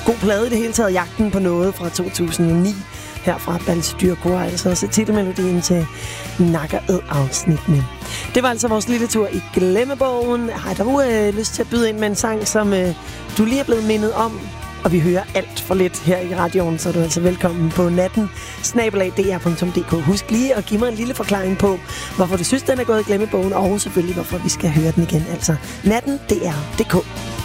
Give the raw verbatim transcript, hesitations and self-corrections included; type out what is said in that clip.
god plade i det hele taget. Jagten på noget fra to tusind og ni. Her fra Balsedyrkor, altså også titelmelodien til Nakkered-afsnittene. Det var altså vores lille tur i glemmebogen. Har du øh, lyst til at byde ind med en sang, som øh, du lige er blevet mindet om? Og vi hører alt for lidt her i radioen, så er du altså velkommen på natten snabel-a d r punktum d k. Husk lige at give mig en lille forklaring på, hvorfor du synes, den er gået i glemmebogen, og selvfølgelig hvorfor vi skal høre den igen. Altså natten d r punktum d k.